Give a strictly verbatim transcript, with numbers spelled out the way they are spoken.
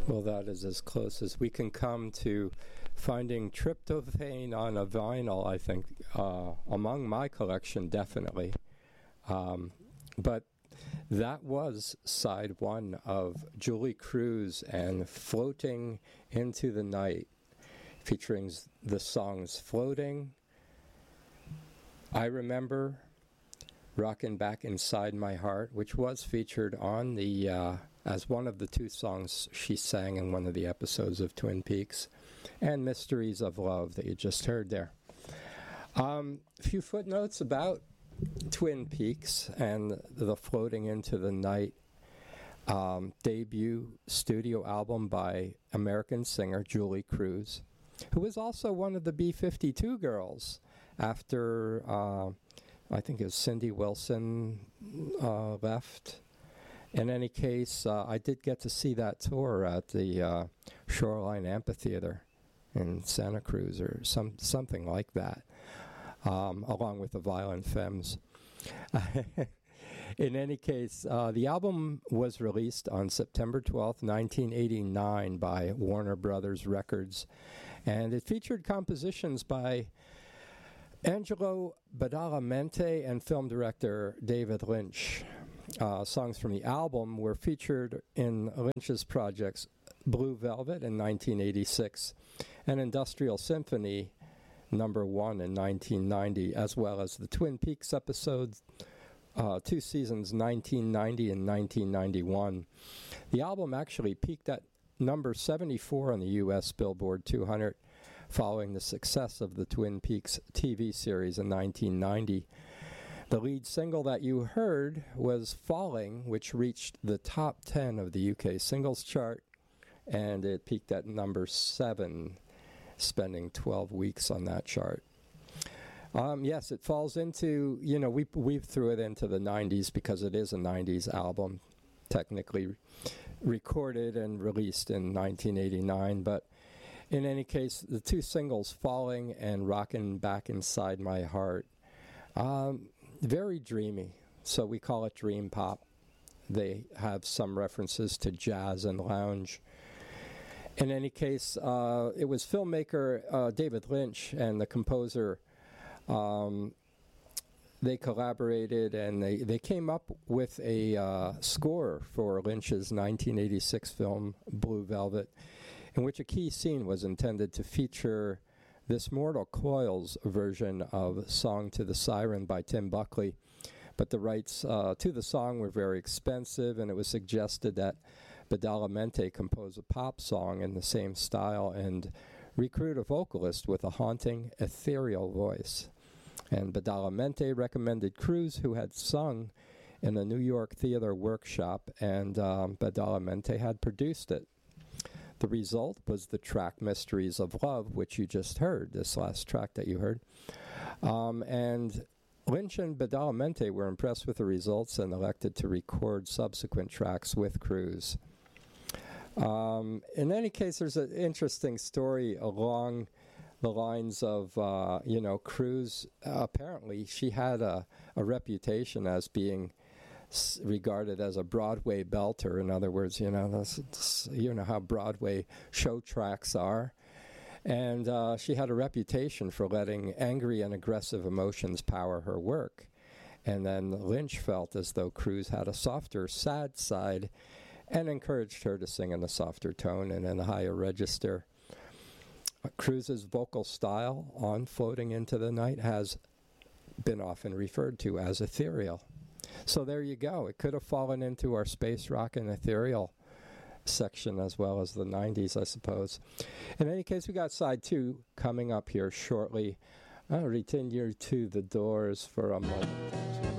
Well, that is as close as we can come to finding tryptophan on a vinyl, I think, uh, among my collection, definitely. Um, but that was side one of Julie Cruz and Floating into the Night, featuring the songs Floating, I Remember, Rockin' Back Inside My Heart, which was featured on the uh, as one of the two songs she sang in one of the episodes of Twin Peaks, and Mysteries of Love that you just heard there. Um, a few footnotes about Twin Peaks and the Floating into the Night um, debut studio album by American singer Julie Cruz, who was also one of the B fifty-two girls after, uh, I think it was Cindy Wilson uh, left. In any case, uh, I did get to see that tour at the uh, Shoreline Amphitheater in Santa Cruz, or some something like that, um, along with the Violent Femmes. In any case, uh, the album was released on September twelfth, nineteen eighty-nine by Warner Brothers Records, and it featured compositions by Angelo Badalamenti and film director David Lynch. Uh, songs from the album were featured in Lynch's projects Blue Velvet in nineteen eighty-six and Industrial Symphony number one in nineteen ninety, as well as the Twin Peaks episodes, uh, two seasons, nineteen ninety and nineteen ninety-one. The album actually peaked at number seventy-four on the U S Billboard two hundred, following the success of the Twin Peaks T V series in nineteen ninety. The lead single that you heard was Falling, which reached the top ten of the U K singles chart, and it peaked at number seven, spending twelve weeks on that chart. Um, yes, it falls into, you know, we we threw it into the nineties because it is a nineties album, technically recorded and released in nineteen eighty-nine, but in any case, the two singles, Falling and Rockin' Back Inside My Heart, um, very dreamy, so we call it dream pop. They have some references to jazz and lounge. In any case, uh, it was filmmaker uh, David Lynch and the composer. Um, they collaborated and they, they came up with a uh, score for Lynch's nineteen eighty-six film Blue Velvet, in which a key scene was intended to feature this Mortal Coils version of Song to the Siren by Tim Buckley. But the rights uh, to the song were very expensive, and it was suggested that Badalamenti compose a pop song in the same style and recruit a vocalist with a haunting, ethereal voice. And Badalamenti recommended Cruz, who had sung in a New York theater workshop, and um, Badalamenti had produced it. The result was the track Mysteries of Love, which you just heard, this last track that you heard. Um, and Lynch and Badalamenti were impressed with the results and elected to record subsequent tracks with Cruz. Um, in any case, there's an interesting story along the lines of, uh, you know, Cruz. Uh, apparently, she had a, a reputation as being regarded as a Broadway belter. In other words, you know, that's, that's, you know how Broadway show tracks are. And uh, she had a reputation for letting angry and aggressive emotions power her work. And then Lynch felt as though Cruz had a softer, sad side and encouraged her to sing in a softer tone and in a higher register. Uh, Cruz's vocal style on Floating into the Night has been often referred to as ethereal. So there you go. It could have fallen into our space rock and ethereal section as well as the nineties, I suppose. In any case, we got side two coming up here shortly. I'll return you to the Doors for a moment.